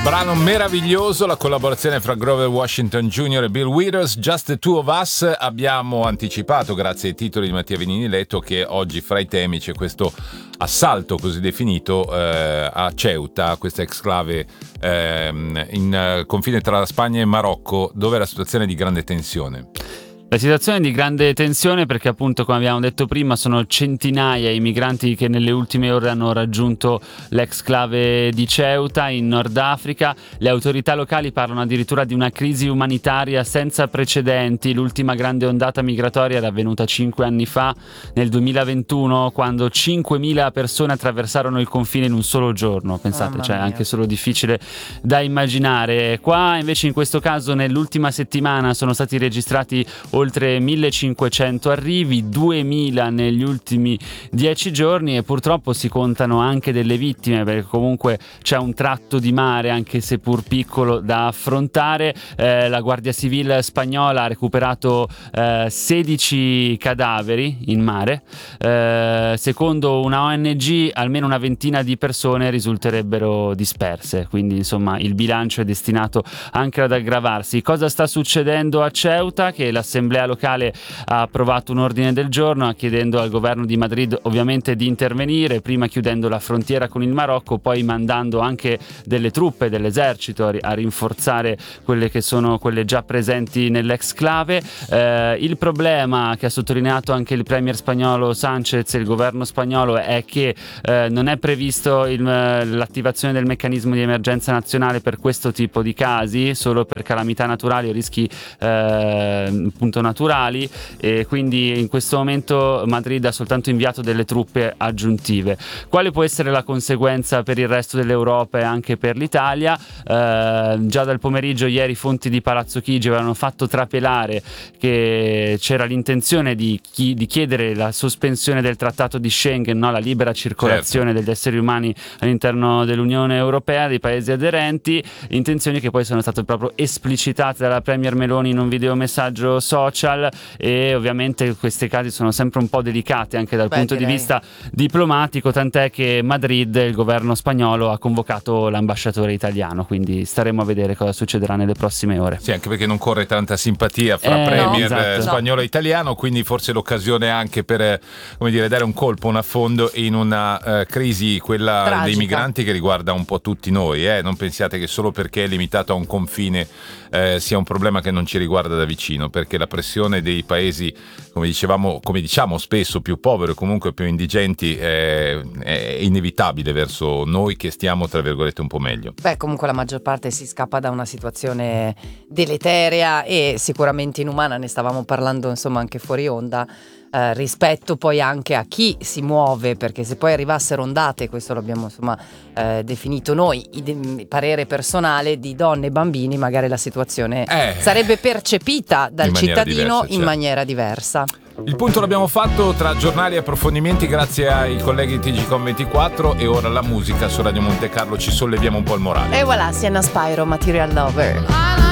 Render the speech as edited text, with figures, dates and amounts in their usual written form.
Brano meraviglioso, la collaborazione fra Grover Washington Jr. e Bill Withers, Just the Two of Us. Abbiamo anticipato, grazie ai titoli di Mattia Venini Letto, che oggi fra i temi c'è questo assalto così definito a Ceuta, questa exclave in confine tra Spagna e Marocco, dove la situazione è di grande tensione. La situazione è di grande tensione perché, appunto, come abbiamo detto prima, sono centinaia i migranti che nelle ultime ore hanno raggiunto l'exclave di Ceuta in Nord Africa. Le autorità locali parlano addirittura di una crisi umanitaria senza precedenti. L'ultima grande ondata migratoria era avvenuta 5 anni fa, nel 2021, quando 5.000 persone attraversarono il confine in un solo giorno. Pensate, cioè, anche solo difficile da immaginare. Qua invece, in questo caso, nell'ultima settimana sono stati registrati oltre 1.500 arrivi, 2.000 negli ultimi 10 giorni, e purtroppo si contano anche delle vittime, perché comunque c'è un tratto di mare, anche se pur piccolo, da affrontare. La Guardia Civile spagnola ha recuperato 16 cadaveri in mare. Secondo una ONG almeno una ventina di persone risulterebbero disperse, quindi insomma il bilancio è destinato anche ad aggravarsi. Cosa sta succedendo a Ceuta? Che l'Assemblea locale ha approvato un ordine del giorno chiedendo al governo di Madrid ovviamente di intervenire, prima chiudendo la frontiera con il Marocco, poi mandando anche delle truppe dell'esercito a rinforzare quelle che sono quelle già presenti nell'exclave. Il problema che ha sottolineato anche il premier spagnolo Sánchez e il governo spagnolo è che non è previsto l'attivazione del meccanismo di emergenza nazionale per questo tipo di casi, solo per calamità naturali o rischi appunto naturali, e quindi in questo momento Madrid ha soltanto inviato delle truppe aggiuntive. Quale può essere la conseguenza per il resto dell'Europa e anche per l'Italia? Già dal pomeriggio ieri fonti di Palazzo Chigi avevano fatto trapelare che c'era l'intenzione di chiedere la sospensione del trattato di Schengen, no? La libera circolazione degli esseri umani all'interno dell'Unione Europea, dei paesi aderenti, intenzioni che poi sono state proprio esplicitate dalla premier Meloni in un videomessaggio social, e ovviamente questi casi sono sempre un po' delicati anche dal punto di vista diplomatico, tant'è che Madrid, il governo spagnolo, ha convocato l'ambasciatore italiano, quindi staremo a vedere cosa succederà nelle prossime ore. Sì, anche perché non corre tanta simpatia fra premier spagnolo e italiano, quindi forse l'occasione anche per, come dire, dare un colpo, un affondo in una crisi, quella tragica dei migranti, che riguarda un po' tutti noi. Non pensiate che solo perché è limitato a un confine sia un problema che non ci riguarda da vicino, perché la pressione dei paesi, come diciamo spesso, più poveri o comunque più indigenti è inevitabile verso noi che stiamo, tra virgolette, un po' meglio. Comunque la maggior parte si scappa da una situazione deleteria e sicuramente inumana, ne stavamo parlando insomma anche fuori onda, rispetto poi anche a chi si muove, perché se poi arrivassero ondate, questo l'abbiamo insomma definito noi, parere personale, di donne e bambini, magari la situazione sarebbe percepita dal cittadino in maniera diversa. Il punto l'abbiamo fatto, tra giornali e approfondimenti, grazie ai colleghi di TGcom24, e ora la musica su Radio Monte Carlo, ci solleviamo un po' il morale. E voilà, Sienna Spyro, Material Lover.